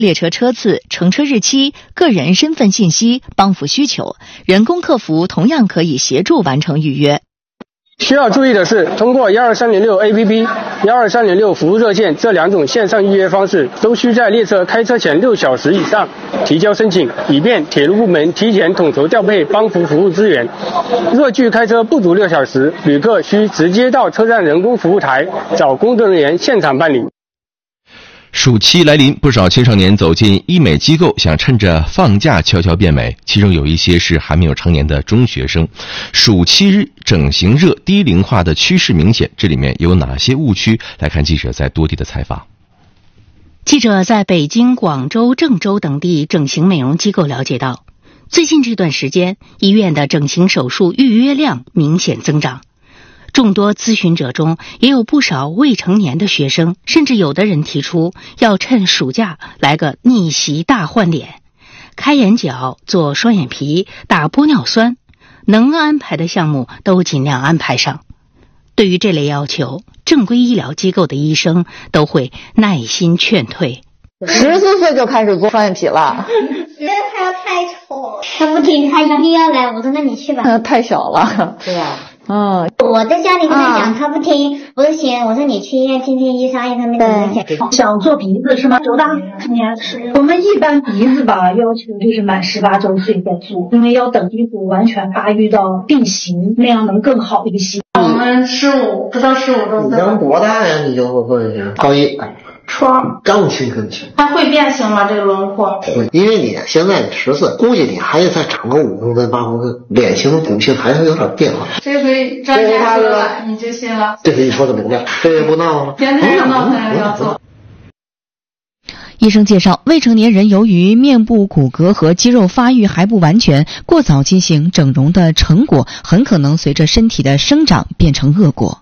列车车次、乘车日期、个人身份信息、帮扶需求，人工客服同样可以协助完成预约。 需要注意的是，通过12306 APP、12306服务热线这两种线上预约方式，都需在列车开车前6小时以上提交申请，以便铁路部门提前统筹调配帮扶服务资源。若距开车不足6小时，旅客需直接到车站人工服务台找工作人员现场办理。 暑期来临，不少青少年走进医美机构，想趁着放假悄悄变美，其中有一些是还没有成年的中学生。暑期整形热低龄化的趋势明显，这里面有哪些误区？来看记者在多地的采访。 记者在北京、广州、郑州等地整形美容机构了解到，最近这段时间，医院的整形手术预约量明显增长。众多咨询者中也有不少未成年的学生，甚至有的人提出要趁暑假来个逆袭大换脸，开眼角、做双眼皮、打玻尿酸，能安排的项目都尽量安排上。对于这类要求，正规医疗机构的医生都会耐心劝退。 14岁就开始做双眼皮了， 觉得他太丑，他不听，他一定要来。我说那你去吧。 太小了。 对呀。我在家里跟他讲，他不听，我说行，我说你去医院听听医生没怎么讲。 想做鼻子是吗？多大年？我们一般鼻子吧，要求就是满18周岁再做，因为要等鼻骨完全发育到定型，那样能更好一些。我们不到15周岁。 你刚多大呀？你就问一下。高一。 初二。 刚青春期。 它会变形吗？这个轮廓？ 会，因为你现在14，估计你还得再长个5公分、8公分，脸型、骨性还会有点变化。 这回专家说了，你就信了。 这回你说的明白，这回不闹了。 天天闹腾要做。 医生介绍，未成年人由于面部骨骼和肌肉发育还不完全，过早进行整容的成果很可能随着身体的生长变成恶果。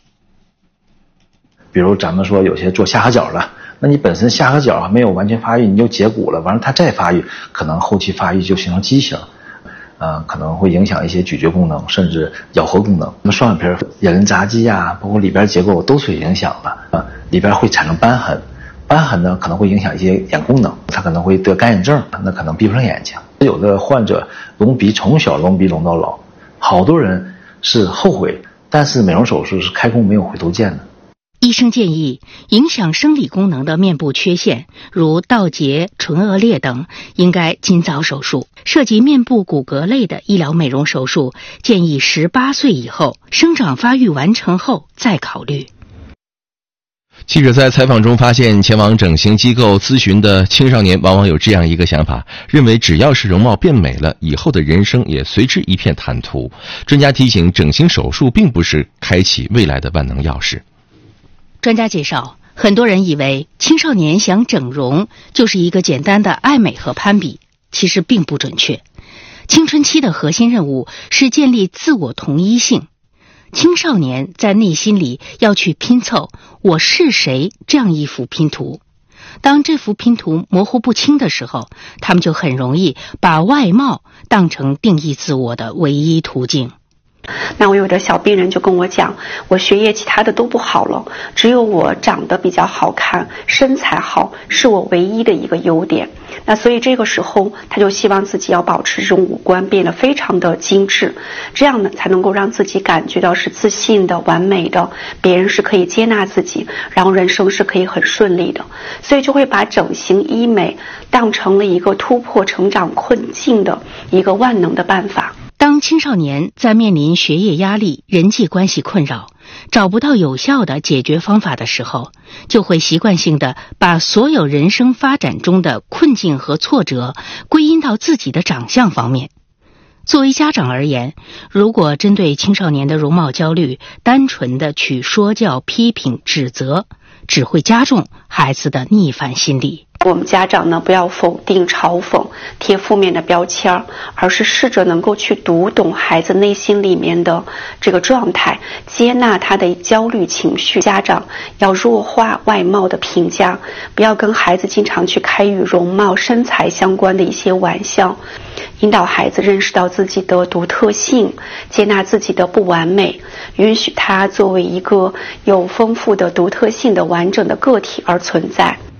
比如咱们说有些做下颌角的，那你本身下颌角没有完全发育，你就截骨了，完了它再发育，可能后期发育就形成畸形，可能会影响一些咀嚼功能，甚至咬合功能。那双眼皮、眼轮匝肌啊，包括里边结构都受影响了，里边会产生瘢痕，瘢痕呢可能会影响一些眼功能，他可能会得干眼症，那可能闭不上眼睛。有的患者隆鼻从小隆鼻隆到老，好多人是后悔，但是美容手术是开弓没有回头箭的。 医生建议，影响生理功能的面部缺陷，如倒睫、唇腭裂等，应该尽早手术。涉及面部骨骼类的医疗美容手术，建议18岁以后，生长发育完成后再考虑。 记者在采访中发现，前往整形机构咨询的青少年往往有这样一个想法，认为只要是容貌变美了，以后的人生也随之一片坦途。专家提醒，整形手术并不是开启未来的万能钥匙。 专家介绍，很多人以为青少年想整容就是一个简单的爱美和攀比，其实并不准确。青春期的核心任务是建立自我同一性。青少年在内心里要去拼凑我是谁这样一幅拼图。当这幅拼图模糊不清的时候，他们就很容易把外貌当成定义自我的唯一途径。 那我有的小病人就跟我讲，我学业其他的都不好了，只有我长得比较好看，身材好是我唯一的一个优点。那所以这个时候他就希望自己要保持这种五官变得非常的精致，这样呢才能够让自己感觉到是自信的、完美的，别人是可以接纳自己，然后人生是可以很顺利的。所以就会把整形医美当成了一个突破成长困境的一个万能的办法。 当青少年在面临学业压力、人际关系困扰，找不到有效的解决方法的时候，就会习惯性的把所有人生发展中的困境和挫折归因到自己的长相方面。作为家长而言，如果针对青少年的容貌焦虑，单纯的去说教、批评、指责，只会加重孩子的逆反心理。 我们家长呢，不要否定、嘲讽、贴负面的标签，而是试着能够去读懂孩子内心里面的这个状态，接纳他的焦虑情绪。家长要弱化外貌的评价，不要跟孩子经常去开与容貌、身材相关的一些玩笑，引导孩子认识到自己的独特性，接纳自己的不完美，允许他作为一个有丰富的独特性的完整的个体而存在。